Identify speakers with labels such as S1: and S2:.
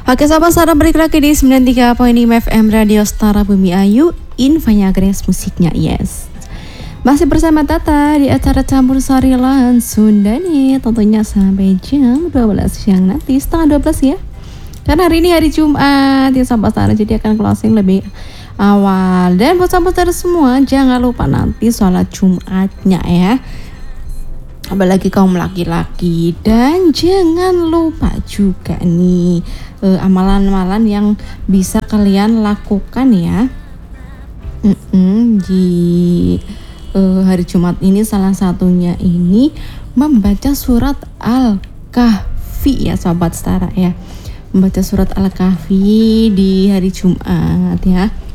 S1: Oke sahabat Stara, balik lagi di 93.5 FM Radio Stara Bumi Ayu. Infonya Grace, musiknya Yes. Masih bersama Tata di acara Campur Sari Lahan Sunda nih, tentunya sampai jam 12 siang nanti, setengah 12 ya. Karena hari ini hari Jumat ya sahabat Stara, jadi akan closing lebih awal. Dan buat sahabat Stara semua, jangan lupa nanti sholat Jumatnya ya, apalagi kaum laki-laki. Dan jangan lupa juga nih amalan-amalan yang bisa kalian lakukan ya di hari Jumat ini. Salah satunya ini membaca surat Al-Kahfi ya sahabat Stara ya, membaca surat Al-Kahfi di hari Jumat ya.